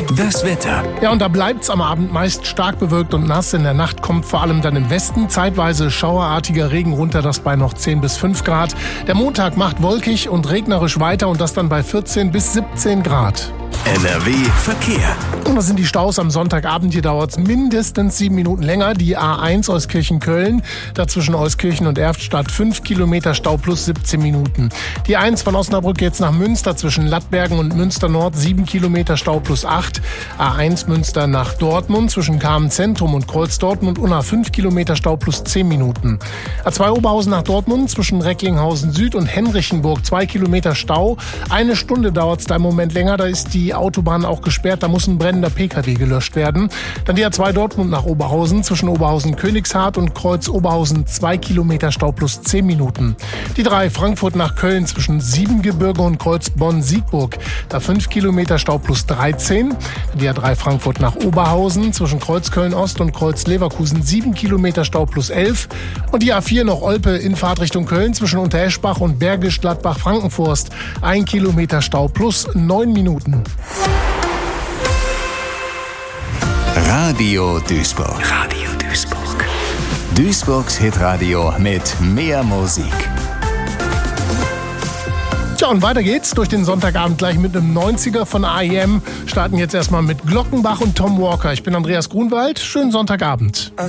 Das Wetter. Ja, und da bleibt's am Abend meist stark bewölkt und nass. In der Nacht kommt vor allem dann im Westen zeitweise schauerartiger Regen runter, das bei noch 10 bis 5 Grad. Der Montag macht wolkig und regnerisch weiter und das dann bei 14 bis 17 Grad. NRW Verkehr. Und das sind die Staus am Sonntagabend. Hier dauert es mindestens 7 Minuten länger. Die A1 Euskirchen-Köln, dazwischen Euskirchen und Erftstadt 5 Kilometer Stau plus 17 Minuten. Die 1 von Osnabrück jetzt nach Münster, zwischen Lattbergen und Münster Nord 7 Kilometer Stau plus 8. A1 Münster nach Dortmund, zwischen Kamen Zentrum und Kreuz Dortmund Unna 5 Kilometer Stau plus 10 Minuten. A2 Oberhausen nach Dortmund, zwischen Recklinghausen Süd und Henrichenburg 2 Kilometer Stau. 1 Stunde dauert es da im Moment länger, da ist die Autobahn auch gesperrt, da muss ein brennender PKW gelöscht werden. Dann die A2 Dortmund nach Oberhausen, zwischen Oberhausen-Königshardt und Kreuz Oberhausen 2 Kilometer Stau plus 10 Minuten. Die 3 Frankfurt nach Köln, zwischen Siebengebirge und Kreuz Bonn-Siegburg, da 5 Kilometer Stau plus 13. Die A3 Frankfurt nach Oberhausen, zwischen Kreuz Köln-Ost und Kreuz Leverkusen 7 Kilometer Stau plus 11. Und die A4 nach Olpe in Fahrtrichtung Köln, zwischen Untereschbach und Bergisch Gladbach-Frankenforst 1 Kilometer Stau plus 9 Minuten. Radio Duisburg. Radio Duisburg. Duisburgs Hitradio mit mehr Musik. Tja, und weiter geht's durch den Sonntagabend gleich mit einem 90er von R.E.M. Starten jetzt erstmal mit Glockenbach und Tom Walker. Ich bin Andreas Grunwald. Schönen Sonntagabend.